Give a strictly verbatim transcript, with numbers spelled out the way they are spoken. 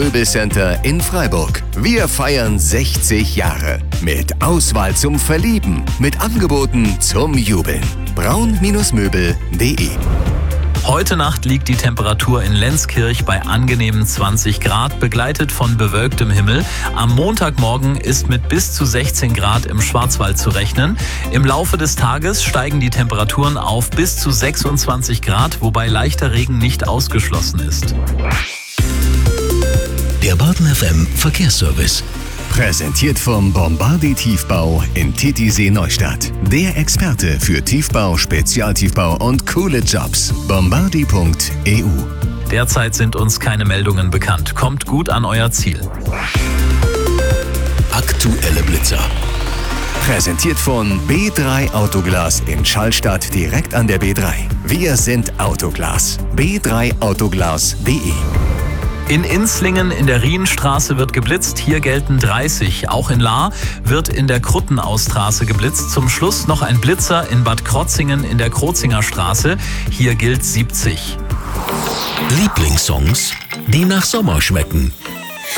Möbelcenter in Freiburg. Wir feiern sechzig Jahre. Mit Auswahl zum Verlieben. Mit Angeboten zum Jubeln. braun Möbel punkt de. Heute Nacht liegt die Temperatur in Lenzkirch bei angenehmen zwanzig Grad, begleitet von bewölktem Himmel. Am Montagmorgen ist mit bis zu sechzehn Grad im Schwarzwald zu rechnen. Im Laufe des Tages steigen die Temperaturen auf bis zu sechsundzwanzig Grad, wobei leichter Regen nicht ausgeschlossen ist. Der Baden F M Verkehrsservice. Präsentiert vom Bombardi Tiefbau in Titisee Neustadt. Der Experte für Tiefbau, Spezialtiefbau und coole Jobs. bombardi punkt e u. Derzeit sind uns keine Meldungen bekannt. Kommt gut an euer Ziel. Aktuelle Blitzer. Präsentiert von B drei Autoglas in Schallstadt direkt an der B drei. Wir sind Autoglas. b drei autoglas punkt de. In Inzlingen in der Rienstraße wird geblitzt, hier gelten dreißig. Auch in Lahr wird in der Kruttenausstraße geblitzt. Zum Schluss noch ein Blitzer in Bad Krotzingen in der Krozinger Straße, hier gilt siebzig. Lieblingssongs, die nach Sommer schmecken.